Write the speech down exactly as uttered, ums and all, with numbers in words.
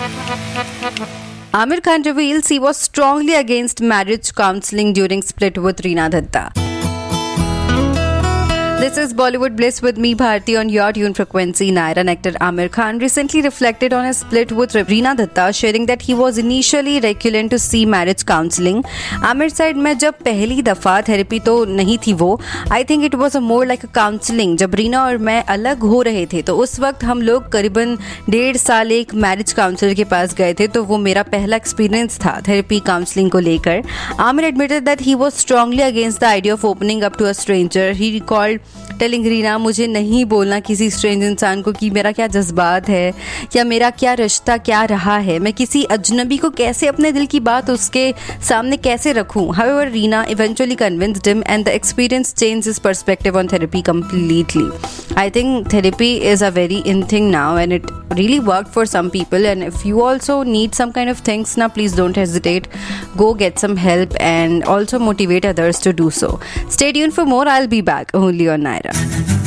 Amir Khan reveals he was strongly against marriage counseling during split with Reena Datta. This is Bollywood Bliss with me, Bharti, on your tune frequency. Naira and actor Amir Khan recently reflected on his split with Reena Datta, sharing that he was initially reluctant to see marriage counseling. Amir said, मैं जब पहली दफ़ा therapy तो नहीं थी वो, I think it was a more like a counseling. जब रीना और मैं अलग हो रहे थे तो उस वक्त हम लोग करीबन डेढ़ साल एक मैरिज काउंसलर के पास गए थे, तो वो मेरा पहला एक्सपीरियंस था थेरेपी काउंसलिंग को लेकर. Amir admitted that he was strongly against the idea of opening up to a stranger. He recalled telling Reena, मुझे नहीं बोलना किसी स्ट्रेंज इंसान को कि मेरा क्या जज्बात है या मेरा क्या रिश्ता क्या रहा है. मैं किसी अजनबी को कैसे अपने दिल की बात उसके सामने कैसे रखूं. However, Reena eventually convinced him and the experience changed his perspective on therapy completely. I think therapy is a very in thing now and it really worked for some people, and if you also need some kind of things now, please don't hesitate. Go get some help and also motivate others to do so. Stay tuned for more. I'll be back only on Naira.